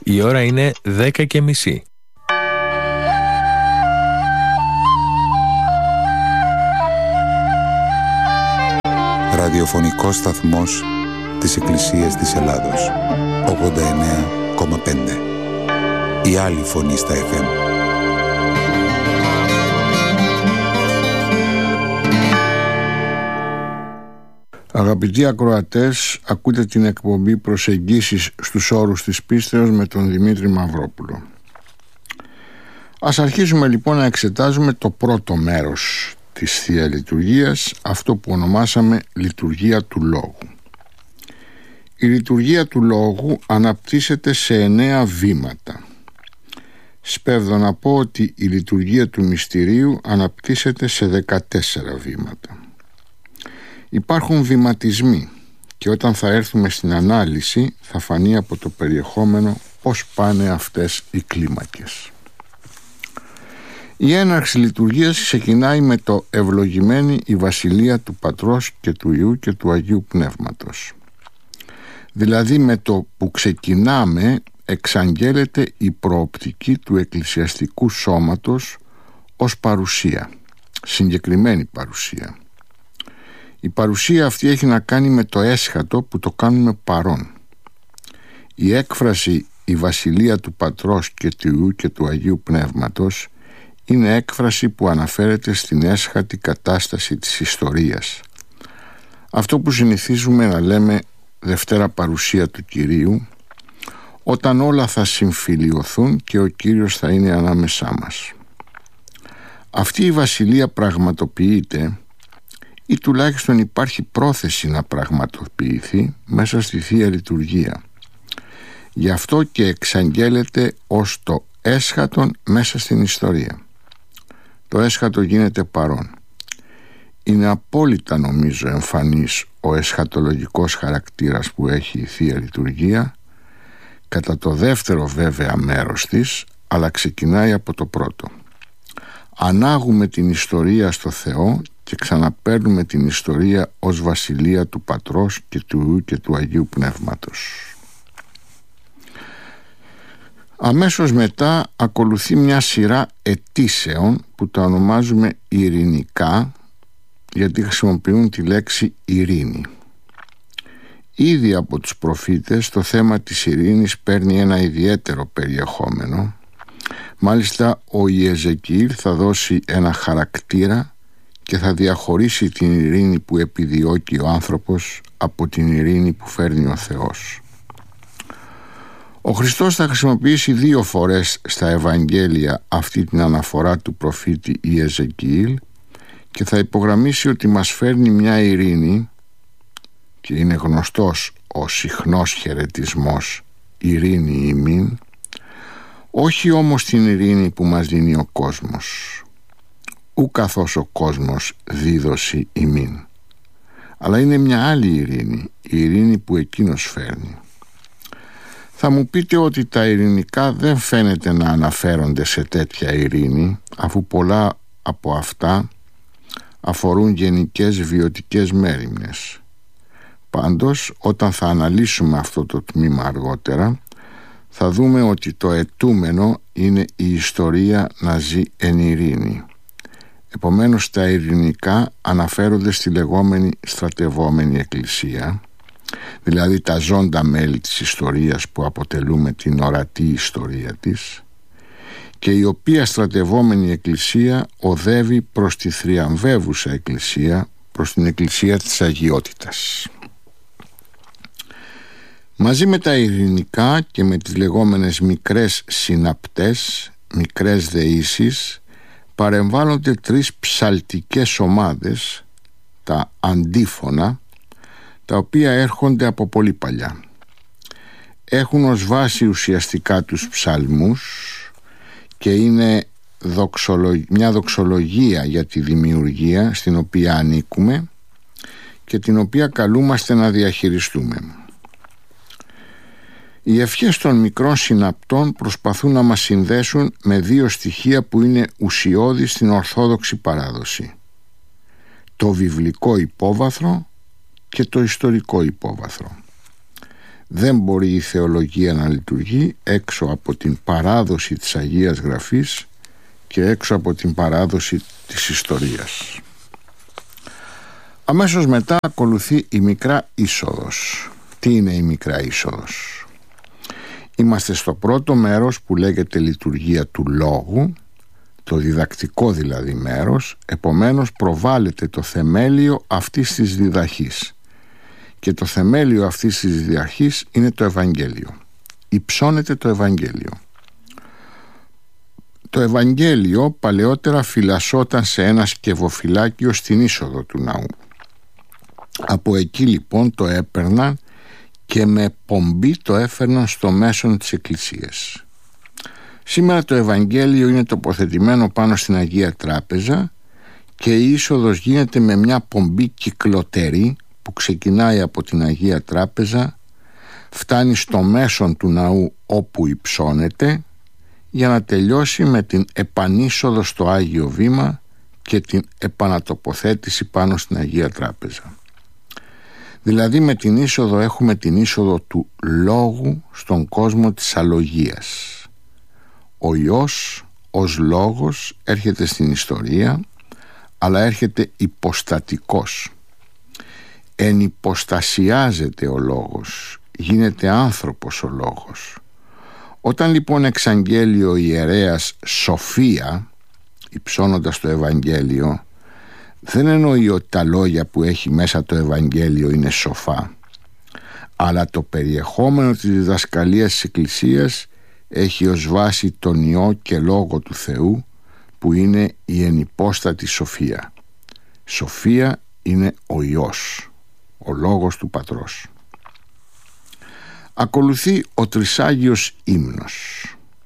Η ώρα είναι 10:30. Ραδιοφωνικός σταθμός της Εκκλησίας της Ελλάδος. 89,5. Η άλλη φωνή στα FM. Αγαπητοί ακροατές, ακούτε την εκπομπή «Προσεγγίσεις στους όρους της πίστεως» με τον Δημήτρη Μαυρόπουλο. Ας αρχίσουμε λοιπόν να εξετάζουμε το πρώτο μέρος της Θεία Λειτουργίας, αυτό που ονομάσαμε λειτουργία του Λόγου. Η λειτουργία του Λόγου αναπτύσσεται σε 9 βήματα. Σπέβδω να πω ότι η λειτουργία του μυστηρίου αναπτύσσεται σε 14 βήματα. Υπάρχουν βηματισμοί και όταν θα έρθουμε στην ανάλυση θα φανεί από το περιεχόμενο πώς πάνε αυτές οι κλίμακες. Η έναρξη λειτουργίας ξεκινάει με το «Ευλογημένη η Βασιλεία του Πατρός και του Υιού και του Αγίου Πνεύματος». Δηλαδή με το που ξεκινάμε εξαγγέλλεται η προοπτική του εκκλησιαστικού σώματος ως παρουσία, συγκεκριμένη παρουσία. Η παρουσία αυτή έχει να κάνει με το έσχατο που το κάνουμε παρόν. Η έκφραση «η Βασιλεία του Πατρός και του Υιού και του Αγίου Πνεύματος» είναι έκφραση που αναφέρεται στην έσχατη κατάσταση της ιστορίας. Αυτό που συνηθίζουμε να λέμε Δευτέρα Παρουσία του Κυρίου, όταν όλα θα συμφιλιωθούν και ο Κύριος θα είναι ανάμεσά μας. Αυτή η Βασιλεία πραγματοποιείται ή τουλάχιστον υπάρχει πρόθεση να πραγματοποιηθεί μέσα στη Θεία Λειτουργία. Γι' αυτό και εξαγγέλλεται ως το έσχατον μέσα στην ιστορία. Το έσχατο γίνεται παρόν. Είναι απόλυτα νομίζω εμφανής ο εσχατολογικός χαρακτήρας που έχει η Θεία Λειτουργία, κατά το δεύτερο βέβαια μέρος της, αλλά ξεκινάει από το πρώτο. Ανάγουμε την ιστορία στο Θεό και ξαναπαίρνουμε την ιστορία ως Βασιλεία του Πατρός και του Υιού και του Αγίου Πνεύματος. Αμέσως μετά ακολουθεί μια σειρά αιτήσεων που τα ονομάζουμε ειρηνικά, γιατί χρησιμοποιούν τη λέξη ειρήνη. Ήδη από τους προφήτες το θέμα της ειρήνης παίρνει ένα ιδιαίτερο περιεχόμενο. Μάλιστα ο Ιεζεκιήλ θα δώσει ένα χαρακτήρα και θα διαχωρίσει την ειρήνη που επιδιώκει ο άνθρωπος από την ειρήνη που φέρνει ο Θεός. Ο Χριστός θα χρησιμοποιήσει 2 φορές στα Ευαγγέλια αυτή την αναφορά του προφήτη Ιεζεκιήλ και θα υπογραμμίσει ότι μας φέρνει μια ειρήνη, και είναι γνωστός ο συχνός χαιρετισμός «ειρήνη ημίν», όχι όμως την ειρήνη που μας δίνει ο κόσμος, ου καθώς ο κόσμος δίδωση ημίν, αλλά είναι μια άλλη ειρήνη, η ειρήνη που εκείνος φέρνει. Θα μου πείτε ότι τα ειρηνικά δεν φαίνεται να αναφέρονται σε τέτοια ειρήνη, αφού πολλά από αυτά αφορούν γενικές βιωτικές μέριμνες. Πάντως, όταν θα αναλύσουμε αυτό το τμήμα αργότερα, θα δούμε ότι το αιτούμενο είναι η ιστορία να ζει εν ειρήνη. Επομένως, τα ειρηνικά αναφέρονται στη λεγόμενη στρατευόμενη εκκλησία, δηλαδή τα ζώντα μέλη της ιστορίας που αποτελούμε την ορατή ιστορία της, και η οποία στρατευόμενη εκκλησία οδεύει προς τη θριαμβεύουσα εκκλησία, προς την εκκλησία της αγιότητας. Μαζί με τα ειρηνικά και με τις λεγόμενες μικρές συναπτές, μικρές δεήσεις, παρεμβάλλονται 3 ψαλτικές ομάδες, τα αντίφωνα, τα οποία έρχονται από πολύ παλιά. Έχουν ως βάση ουσιαστικά τους ψαλμούς και είναι μια δοξολογία για τη δημιουργία στην οποία ανήκουμε και την οποία καλούμαστε να διαχειριστούμε. Οι ευχές των μικρών συναπτών προσπαθούν να μας συνδέσουν με 2 στοιχεία που είναι ουσιώδη στην Ορθόδοξη παράδοση: το βιβλικό υπόβαθρο και το ιστορικό υπόβαθρο. Δεν μπορεί η θεολογία να λειτουργεί έξω από την παράδοση της Αγίας Γραφής και έξω από την παράδοση της ιστορίας. Αμέσως μετά ακολουθεί η Μικρά Είσοδος. Τι είναι η Μικρά Είσοδος? Είμαστε στο πρώτο μέρος που λέγεται λειτουργία του λόγου, το διδακτικό δηλαδή μέρος, επομένως προβάλλεται το θεμέλιο αυτής της διδαχής. Και το θεμέλιο αυτής της διδαχής είναι το Ευαγγέλιο. Υψώνεται το Ευαγγέλιο. Το Ευαγγέλιο παλαιότερα φυλασσόταν σε ένα σκευοφυλάκιο στην είσοδο του ναού. Από εκεί λοιπόν το έπαιρναν και με πομπή το έφερναν στο μέσον της εκκλησίας. Σήμερα το Ευαγγέλιο είναι τοποθετημένο πάνω στην Αγία Τράπεζα και η είσοδος γίνεται με μια πομπή κυκλοτερή που ξεκινάει από την Αγία Τράπεζα, φτάνει στο μέσον του ναού όπου υψώνεται, για να τελειώσει με την επανείσοδο στο Άγιο Βήμα και την επανατοποθέτηση πάνω στην Αγία Τράπεζα. Δηλαδή με την είσοδο έχουμε την είσοδο του λόγου στον κόσμο της αλογίας. Ο Υιός ως λόγος έρχεται στην ιστορία, αλλά έρχεται υποστατικός. Ενυποστασιάζεται ο λόγος, γίνεται άνθρωπος ο λόγος. Όταν λοιπόν εξαγγέλει ο ιερέας σοφία, υψώνοντας το Ευαγγέλιο, δεν εννοεί ότι τα λόγια που έχει μέσα το Ευαγγέλιο είναι σοφά, αλλά το περιεχόμενο της διδασκαλίας της Εκκλησίας έχει ως βάση τον Υιό και Λόγο του Θεού, που είναι η ενυπόστατη σοφία. Σοφία είναι ο Υιός, ο Λόγος του Πατρός. Ακολουθεί ο Τρισάγιος Ύμνος.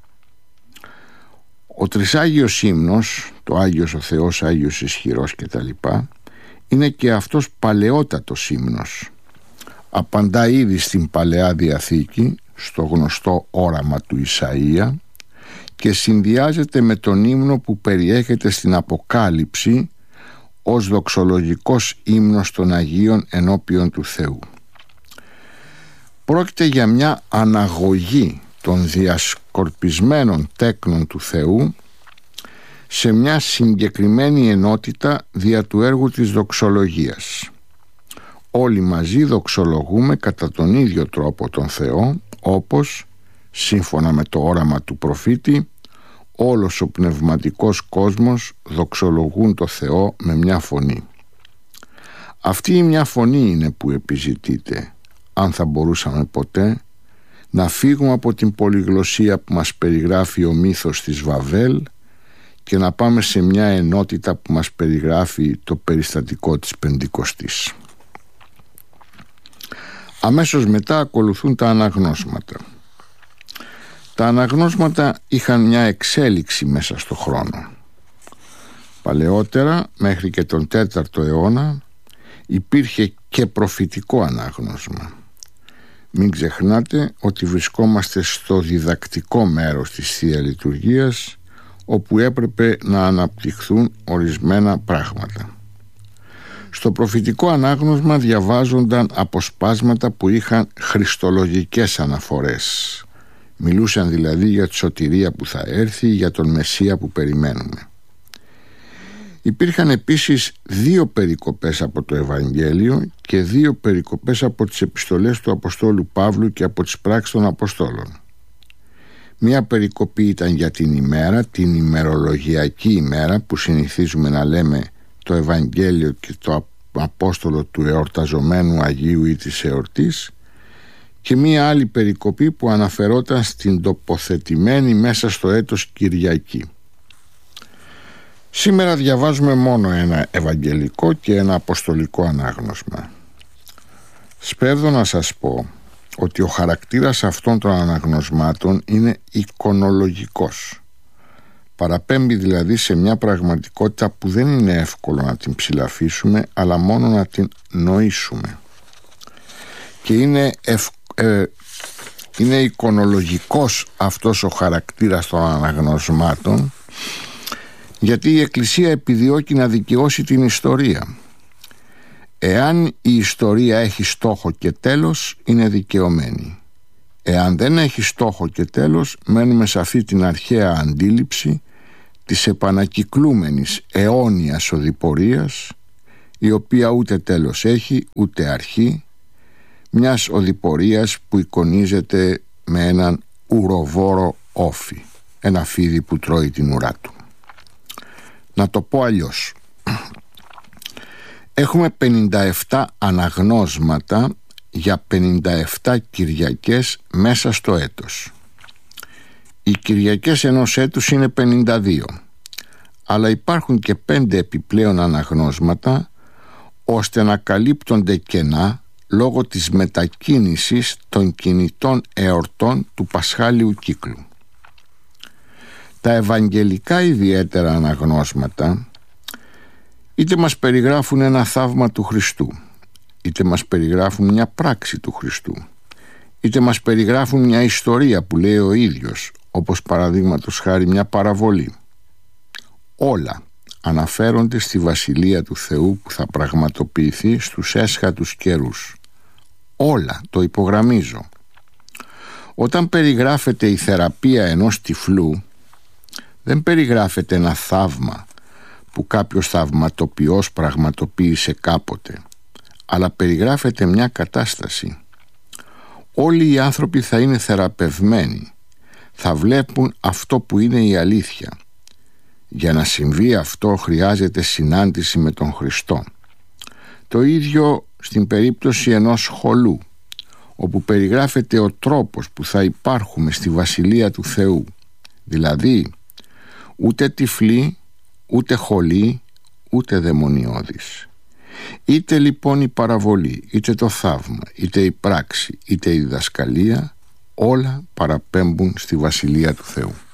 Ο Τρισάγιος Ύμνος, το Άγιος ο Θεός, Άγιος Ισχυρός κτλ, είναι και αυτός παλαιότατος ύμνος. Απαντά ήδη στην Παλαιά Διαθήκη, στο γνωστό όραμα του Ισαΐα, και συνδυάζεται με τον ύμνο που περιέχεται στην Αποκάλυψη ως δοξολογικός ύμνος των Αγίων ενώπιον του Θεού. Πρόκειται για μια αναγωγή των διασκορπισμένων τέκνων του Θεού σε μια συγκεκριμένη ενότητα δια του έργου της δοξολογίας. Όλοι μαζί δοξολογούμε κατά τον ίδιο τρόπο τον Θεό, όπως, σύμφωνα με το όραμα του προφήτη, όλος ο πνευματικός κόσμος δοξολογούν το Θεό με μια φωνή. Αυτή η μια φωνή είναι που επιζητείται, αν θα μπορούσαμε ποτέ να φύγουμε από την πολυγλωσσία που μας περιγράφει ο μύθος της Βαβέλ και να πάμε σε μια ενότητα που μας περιγράφει το περιστατικό της Πεντηκοστής. Αμέσως μετά ακολουθούν τα αναγνώσματα. Τα αναγνώσματα είχαν μια εξέλιξη μέσα στο χρόνο. Παλαιότερα, μέχρι και τον 4ο αιώνα, υπήρχε και προφητικό ανάγνωσμα. Μην ξεχνάτε ότι βρισκόμαστε στο διδακτικό μέρος της Θεία Λειτουργίας, όπου έπρεπε να αναπτυχθούν ορισμένα πράγματα. Στο προφητικό ανάγνωσμα διαβάζονταν αποσπάσματα που είχαν χριστολογικές αναφορές. Μιλούσαν δηλαδή για τη σωτηρία που θα έρθει, για τον Μεσσία που περιμένουμε. Υπήρχαν επίσης 2 περικοπές από το Ευαγγέλιο και 2 περικοπές από τις επιστολές του Αποστόλου Παύλου και από τις πράξεις των Αποστόλων. Μία περικοπή ήταν για την ημέρα, την ημερολογιακή ημέρα που συνηθίζουμε να λέμε το Ευαγγέλιο και το Απόστολο του εορταζομένου Αγίου ή της εορτής, και μία άλλη περικοπή που αναφερόταν στην τοποθετημένη μέσα στο έτος Κυριακή. Σήμερα διαβάζουμε μόνο ένα ευαγγελικό και ένα αποστολικό ανάγνωσμα. Σπέβδω να σας πω ότι ο χαρακτήρας αυτών των αναγνωσμάτων είναι εικονολογικός. Παραπέμπει δηλαδή σε μια πραγματικότητα που δεν είναι εύκολο να την ψηλαφίσουμε, αλλά μόνο να την νοήσουμε. Και είναι εικονολογικός αυτός ο χαρακτήρας των αναγνωσμάτων, γιατί η Εκκλησία επιδιώκει να δικαιώσει την ιστορία. Εάν η ιστορία έχει στόχο και τέλος, είναι δικαιωμένη. Εάν δεν έχει στόχο και τέλος, μένουμε σε αυτή την αρχαία αντίληψη της επανακυκλούμενης αιώνιας οδηπορίας, η οποία ούτε τέλος έχει ούτε αρχή, μιας οδηπορίας που εικονίζεται με έναν ουροβόρο όφι, ένα φίδι που τρώει την ουρά του. Να το πω αλλιώς. Έχουμε 57 αναγνώσματα για 57 Κυριακές μέσα στο έτος. Οι Κυριακές ενός έτους είναι 52, αλλά υπάρχουν και 5 επιπλέον αναγνώσματα ώστε να καλύπτονται κενά λόγω της μετακίνησης των κινητών εορτών του Πασχάλιου κύκλου. Τα ευαγγελικά ιδιαίτερα αναγνώσματα είτε μας περιγράφουν ένα θαύμα του Χριστού, είτε μας περιγράφουν μια πράξη του Χριστού, είτε μας περιγράφουν μια ιστορία που λέει ο ίδιος, όπως παραδείγματος χάρη μια παραβολή. Όλα αναφέρονται στη Βασιλεία του Θεού που θα πραγματοποιηθεί στους έσχατους καιρούς. Όλα, το υπογραμμίζω. Όταν περιγράφεται η θεραπεία ενός τυφλού, δεν περιγράφεται ένα θαύμα που κάποιος θαυματοποιός πραγματοποίησε κάποτε, αλλά περιγράφεται μια κατάσταση. Όλοι οι άνθρωποι θα είναι θεραπευμένοι, θα βλέπουν αυτό που είναι η αλήθεια. Για να συμβεί αυτό χρειάζεται συνάντηση με τον Χριστό. Το ίδιο στην περίπτωση ενός χολού, όπου περιγράφεται ο τρόπος που θα υπάρχουμε στη Βασιλεία του Θεού, δηλαδή ούτε τυφλοί, ούτε χολοί, ούτε δαιμονιώδεις. Είτε λοιπόν η παραβολή, είτε το θαύμα, είτε η πράξη, είτε η διδασκαλία, όλα παραπέμπουν στη Βασιλεία του Θεού.